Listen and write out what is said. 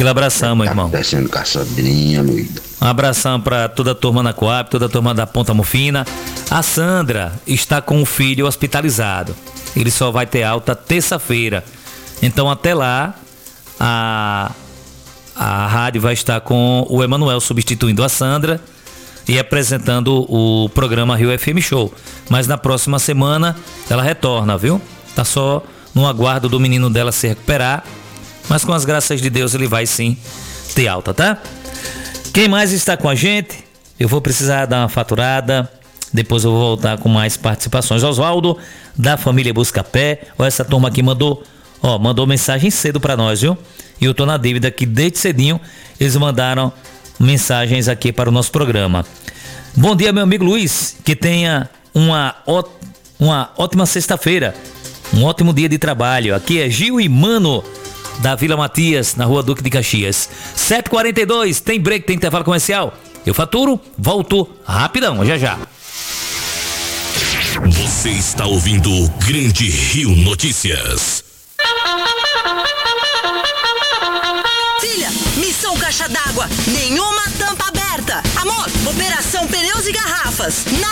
Aquele abração, meu irmão. Descendo com a sobrinha, moída. Um abração para toda a turma na Coab, toda a turma da Ponta Mufina. A Sandra está com o filho hospitalizado. Ele só vai ter alta terça-feira. Então até lá, a rádio vai estar com o Emanuel substituindo a Sandra e apresentando o programa Rio FM Show. Mas na próxima semana ela retorna, viu? Tá só no aguardo do menino dela se recuperar. Mas com as graças de Deus ele vai sim ter alta, tá? Quem mais está com a gente? Eu vou precisar dar uma faturada. Depois eu vou voltar com mais participações. Oswaldo, da família Buscapé. Ó, essa turma aqui mandou mensagem cedo pra nós, viu? E eu tô na dívida que desde cedinho eles mandaram mensagens aqui para o nosso programa. Bom dia, meu amigo Luiz. Que tenha uma ótima sexta-feira. Um ótimo dia de trabalho. Aqui é Gil e Mano, da Vila Matias, na Rua Duque de Caxias. 7h42, tem break, tem intervalo comercial. Eu faturo, volto rapidão, já já. Você está ouvindo o Grande Rio Notícias. Filha, missão caixa d'água, nenhuma tampa aberta. Amor, operação pneus e garrafas.